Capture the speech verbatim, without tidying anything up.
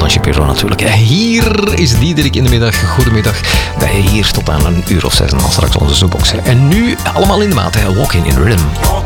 van Shapiro natuurlijk. Hier is Diederik in de middag. Goedemiddag. Wij hier tot aan een uur of zes en dan straks onze zoekbox. En nu allemaal in de maat. Walk in in Rhythm.